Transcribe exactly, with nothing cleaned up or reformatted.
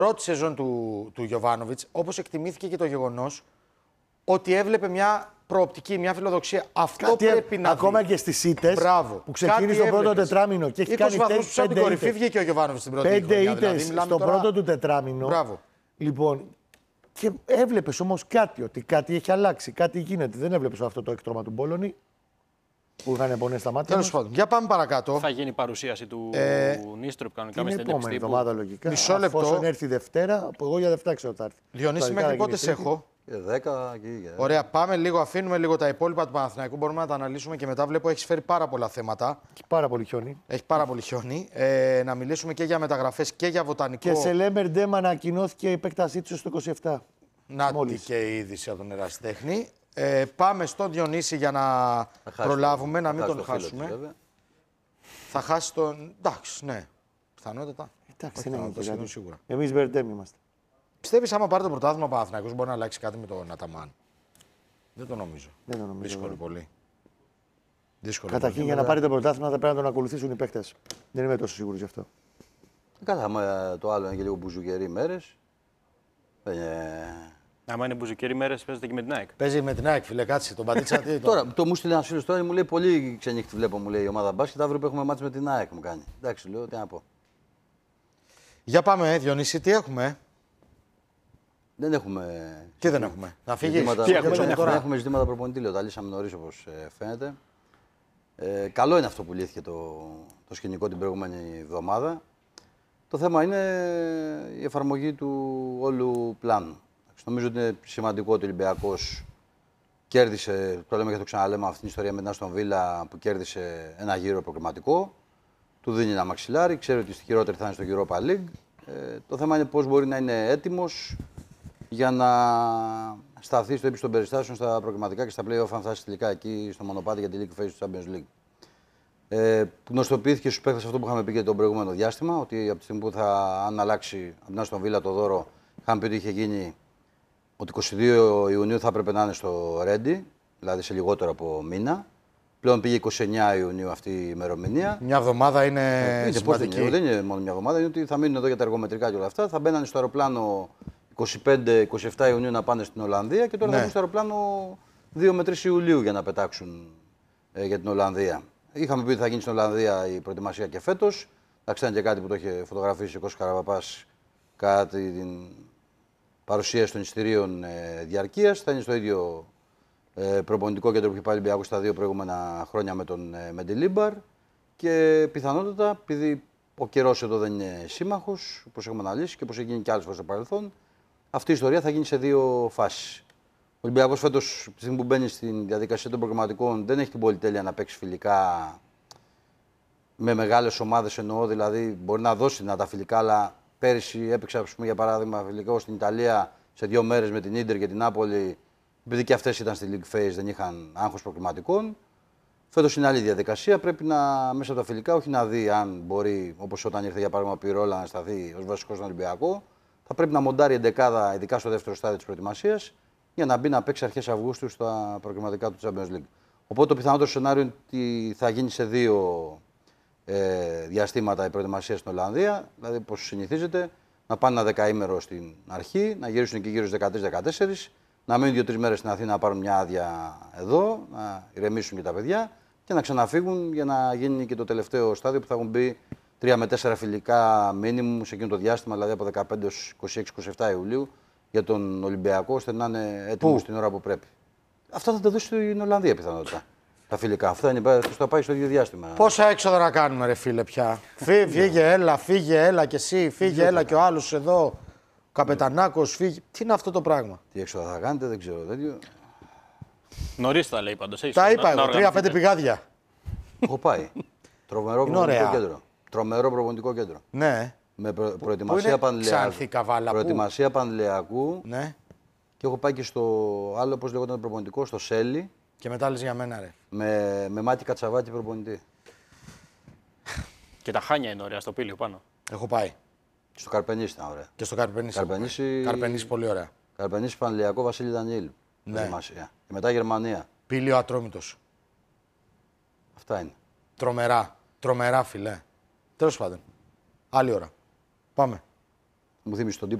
πρώτη σεζόν του, του Γιοβάνοβιτς, όπως εκτιμήθηκε και το γεγονός ότι έβλεπε μια προοπτική, μια φιλοδοξία. Αυτό κάτι, πρέπει να ακόμα δει. και στις ήττες που ξεκίνησε το πρώτο τετράμινο και έχει κάνει είκοσι βαθμούς από την κορυφή βγήκε ο Γιοβάνοβιτς στην πρώτη πέντε χρονιά. ήττες Δηλαδή, στο τώρα... πρώτο του τετράμινο. Μπράβο. Λοιπόν, και έβλεπες όμως κάτι, ότι κάτι έχει αλλάξει, κάτι γίνεται. Δεν έβλεπες αυτό το έκτρωμα του Μπόλωνη που είχαν πονές στα μάτια. Τέλος πάντων, για πάμε παρακάτω. Θα γίνει η παρουσίαση του ε, Νίστροπ κανονικά με την συνέντευξη επόμενη τύπου. εβδομάδα λογικά. Μισό λεπτό. Εφόσον έρθει Δευτέρα, που εγώ για Δευτέρα ξέρω θα έρθει. Διονύση, μέχρι πότε σε έχω? δέκα και για... Ωραία, πάμε λίγο, αφήνουμε λίγο τα υπόλοιπα του Παναθηναϊκού. Μπορούμε να τα αναλύσουμε και μετά. Βλέπω έχει φέρει πάρα πολλά θέματα. Έχει πάρα πολύ χιόνι. Έχει πάρα πολύ χιόνι. Ε, να μιλήσουμε και για μεταγραφές και για βοτανικό. Και σε Λέμπερ Ντέμ ανακοινώθηκε η επέκτασή του στο είκοσι επτά. Να τη και η είδηση από τον ερασιτέχνη. Ε, πάμε στον Διονύση για να προλάβουμε, να μην τον χάσουμε. Του, θα χάσει τον. Εντάξει, ναι. Πιθανότατα. Εντάξει, δεν είναι κάτι. Σίγουρα. Εμείς Μπερντέμ είμαστε. Πιστεύεις άμα πάρει το πρωτάθλημα ο Παναθηναϊκός μπορεί να αλλάξει κάτι με τον Αταμάν? Δεν το νομίζω. Δεν το νομίζω. Δύσκολο πολύ. Δύσκολο. Καταρχήν για να πάρει το πρωτάθλημα θα πρέπει να τον ακολουθήσουν οι παίκτες. Δεν είμαι τόσο σίγουρος γι' αυτό. Καλά, άμα το άλλο είναι και λίγο μπουζουκερί μέρες. Ε... Άμα είναι μπουζουκερί μέρες, παίζετε και με την ΑΕΚ. Παίζει με την ΑΕΚ, φίλε, κάτσε. Τον πατήτσα τι. Τώρα, το μου στείλει ένα φίλο τώρα, μου λέει πολύ ξενύχτη βλέπω, μου λέει η ομάδα μπάσκετ. Αύριο που έχουμε μάτς με την ΑΕΚ μου κάνει. Εντάξει, λέω, τι να πω. Για πάμε, Διονύση, τι έχουμε. Δεν έχουμε. Τι δεν έχουμε. Να φύγει. Ζητήματα... Δεν έχουμε ζητήματα προπονητή, λέω. Τα λύσαμε νωρίς όπως φαίνεται. Ε, καλό είναι αυτό που λύθηκε το, το σκηνικό την προηγούμενη εβδομάδα. Το θέμα είναι η εφαρμογή του όλου πλάνου. Νομίζω ότι είναι σημαντικό ότι ο Ολυμπιακός κέρδισε, το λέμε και το ξαναλέμε, αυτή την ιστορία με την Άστον Βίλα που κέρδισε ένα γύρο προκριματικό. Του δίνει ένα μαξιλάρι, ξέρει ότι στη χειρότερη θα είναι στο Europa League. Ε, το θέμα είναι πώς μπορεί να είναι έτοιμος για να σταθεί στο ύψος των περιστάσεων στα προκριματικά και στα play-off, αν φτάσει τελικά εκεί στο μονοπάτι για τη League Phase του Champions League. Ε, γνωστοποιήθηκε στους παίκτες αυτό που είχαμε πει και το προηγούμενο διάστημα, ότι από τη στιγμή που θα αν αλλάξει από την Άστον Βίλα το δώρο, είχαμε πει ότι είχε γίνει ότι είκοσι δύο Ιουνίου θα έπρεπε να είναι στο Ρέντι, δηλαδή σε λιγότερο από μήνα. Πλέον πήγε είκοσι εννέα Ιουνίου αυτή η ημερομηνία. Μια εβδομάδα είναι ε, σημαντική. Δεν, δεν είναι μόνο μια εβδομάδα, είναι ότι θα μείνουν εδώ για τα εργομετρικά και όλα αυτά. Θα μπαίνανε στο αεροπλάνο είκοσι πέντε είκοσι επτά Ιουνίου να πάνε στην Ολλανδία και τώρα ναι. θα μπουν στο αεροπλάνο δύο με τρεις Ιουλίου για να πετάξουν ε, για την Ολλανδία. Είχαμε πει ότι θα γίνει στην Ολλανδία η προετοιμασία και φέτος. Εντάξει, ήταν και κάτι που το είχε φωτογραφίσει ο Κώστας Καραπαπάς κατά την παρουσίαση των εισιτηρίων ε, διαρκείας. Θα είναι στο ίδιο ε, προπονητικό κέντρο που είχε πάει ο Ολυμπιακός στα δύο προηγούμενα χρόνια με τον ε, Μεντιλίμπαρ. Και πιθανότατα, επειδή ο καιρός εδώ δεν είναι σύμμαχος, όπως έχουμε αναλύσει και όπως έχει γίνει και άλλες φορές στο παρελθόν, αυτή η ιστορία θα γίνει σε δύο φάσεις. Ο Ολυμπιακός φέτος, τη στιγμή που μπαίνει στην διαδικασία των προγραμματικών, δεν έχει την πολυτέλεια να παίξει φιλικά με μεγάλες ομάδες. Εννοώ, δηλαδή μπορεί να δώσει να τα φιλικά, αλλά πέρυσι έπαιξε, ας πούμε, για παράδειγμα, φιλικό στην Ιταλία σε δύο μέρες με την Ίντερ και την Νάπολη, επειδή και αυτές ήταν στη League Phase, δεν είχαν άγχος προκριματικών. Φέτος είναι άλλη διαδικασία. Πρέπει να μέσα από τα φιλικά, όχι να δει αν μπορεί, όπως όταν ήρθε για παράδειγμα ο Πιρόλα, να σταθεί ως βασικός στον Ολυμπιακό. Θα πρέπει να μοντάρει εντεκάδα, ειδικά στο δεύτερο στάδιο της προετοιμασίας, για να μπει να παίξει αρχές Αυγούστου στα προκριματικά του Champions League. Οπότε το πιθανότερο σενάριο είναι ότι θα γίνει σε δύο ε, διαστήματα η προετοιμασία στην Ολλανδία. Δηλαδή, όπως συνηθίζεται, να πάνε ένα δεκαήμερο στην αρχή, να γυρίσουν εκεί γύρω στις δεκατρείς δεκατέσσερις, να μείνουν δύο-τρεις μέρες στην Αθήνα να πάρουν μια άδεια εδώ, να ηρεμήσουν και τα παιδιά και να ξαναφύγουν για να γίνει και το τελευταίο στάδιο που θα έχουν μπει τρία με τέσσερα φιλικά μίνιμουμ σε εκείνο το διάστημα, δηλαδή από δεκαπέντε έως είκοσι έξι είκοσι επτά Ιουλίου, για τον Ολυμπιακό, ώστε να είναι έτοιμο στην ώρα που πρέπει. Αυτά θα τα δώσει στην Ολλανδία πιθανότατα. Τα φιλικά. Αυτά είναι, θα πάει στο ίδιο διάστημα. Πόσα έξοδα να κάνουμε, ρε φίλε, πια. Φύγε, έλα, φύγε, έλα και εσύ, φύγε, έλα και ο άλλος εδώ. Ο Καπετανάκος, φύγε. Τι είναι αυτό το πράγμα. Τι έξοδα θα κάνετε, δεν ξέρω. Τέτοιο. Νωρίς τα λέει πάντως. Τα είπα εγώ, τρία-πέντε πηγάδια. Έχω πάει. Τρομερό προπονητικό κέντρο. Τρομερό προπονητικό κέντρο. Ναι. Με προ... προετοιμασία Πανλεακού. Προετοιμασία Πανλεακού. Ναι. Και έχω πάει και στο άλλο, πώς λεγόταν προπονητικό, στο Σέλι. Και μετά λες για μένα, ρε. Με, με Μάτι Κατσαβάκη προπονητή. Και τα Χάνια είναι ωραία στο Πήλιο πάνω. Έχω πάει. Στο Καρπενήσι ήταν ωραία. Και στο Καρπενήσι. Καρπενήσι, Καρπενήσι πολύ ωραία. Καρπενήσι Πανλεακό Βασίλη Δανιήλ. Ναι. Και μετά Γερμανία. Πήλιο Ατρόμητος. Αυτά είναι. Τρομερά. Τρομερά, φιλέ. Τέλος πάντων. Άλλη ώρα. Πάμε. Μου θύμισε τον τύπο